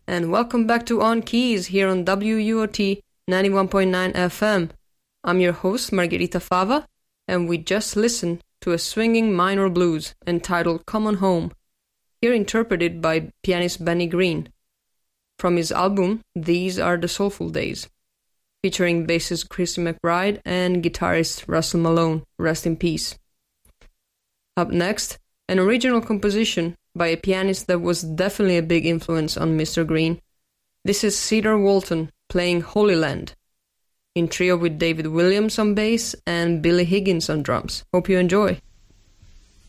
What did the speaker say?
and welcome back to On Keys here on WUOT 91.9 FM. I'm your host, Margherita Fava, and we just listened to a swinging minor blues entitled Come On Home, here interpreted by pianist Benny Green, from his album These Are the Soulful Days, featuring bassist Christy McBride and guitarist Russell Malone, rest in peace. Up next, an original composition by a pianist that was definitely a big influence on Mr. Green. This is Cedar Walton playing Holy Land, in trio with David Williams on bass and Billy Higgins on drums. Hope you enjoy.